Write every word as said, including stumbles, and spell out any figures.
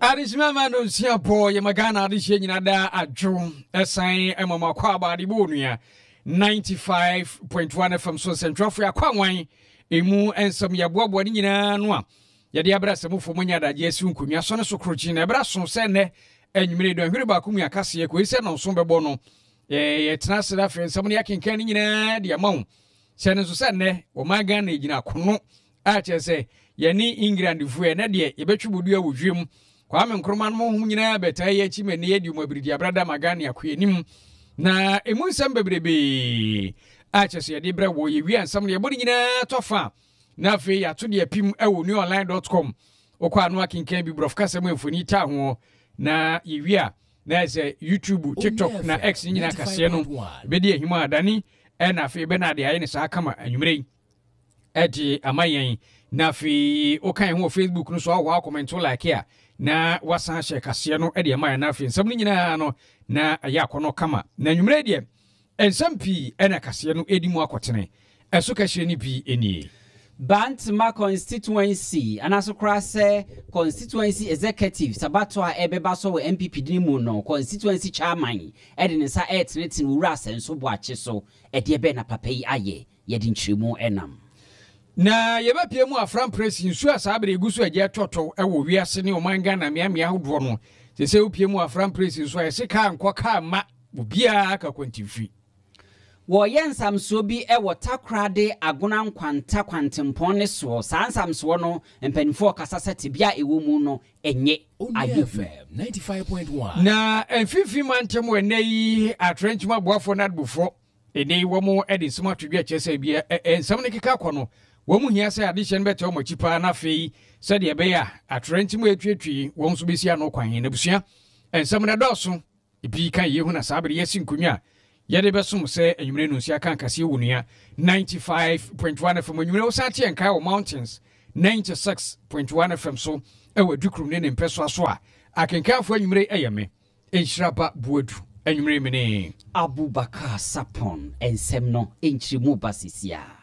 Adishima manu siapo ya magana adishe nyinada adjo esan emama kwa abadi bonuya ninety-five point one F M so Central Africa kwa wan emu ensam ya boabo ni nyina no a ya de abra semufo munya da je esi nkonwa so ne so krochi na abra so se ne enwumire do hwere ba ko mu akase ye ko ese no so bebo no eh ye tena se da fe ensam ne yakenkan ni nyina de amawo se ne so se ne o maga na ejina kono a che se ye ni England fu e na de ye betwubudu awodwem Kwame Nkrumah mo hu nyina beta ye chi me ne yedi mo abiridi abrada magane akwanim na emu nsam bebrebe a chese ye de bre wo ye wi ansam ne bodi nyina tofa na fe ya to de apim ewo new online dot com okwa anu akinkan bi brof kasa mo enfoni ta ho na ye wi a na ze YouTube TikTok na X nyina kase no be de ehima adani e na fe be na de aye ne sa kama anwumre e di amayen na fe okan ho Facebook no so awo comment like ya na wasan hye kase no e de ma na afi nsam nyina no na aya akono kama na nwumre de ensam pi e na kase no edi mu akotene eso ka hye ni pi eni Bantama constituency anaso krase constituency executive sabato a ebeba so we M P P dinimu no constituency chairman e de nsa e tenetin wura asenso bo ache so e de be na papa yi aye ye de nchiremu enam na yeba pie mu afran press nsu asabere gusu aje toto e wo wiase ne omanga na mia mia hodo no se se opie mu afran press nsu a se ka nkwa ka ma obia aka kwantifi wo yensamso bi e wotakrade agona nkwanta kwantempon ne so sansamso no empanifo kasasete bia ewo mu no enye F M ninety-five point one na enfifi mantem weneyi atrenchma boafo nad bufo ene wo mu edin atwedwe chese bia ensam ne keka kono wo mu hia se ade hye bete o machipa na fei se de be ya atrenchma etwetwi wo nso besia no kwan na busua ensam ne doso ebi kan yehu na sabere yesi nkunya yede besum se enwumre no sia kan kase wonua ninety-five point one F M enwumre wo sate enkai wo mountains ninety-six point one F M so e wadukrum ne mpeso aso a akenkanfo enwumre eyeme enhiraba buadu enwumre me ne Abubakar Sapon ensem no enchirimu basisia